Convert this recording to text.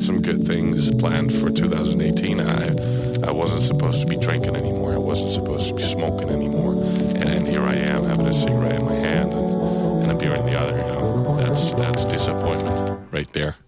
some good things planned for 2018. I wasn't supposed to be drinking anymore. I wasn't supposed to be smoking anymore. And here I am having a cigarette in my hand and a beer in the other. That's disappointment right there.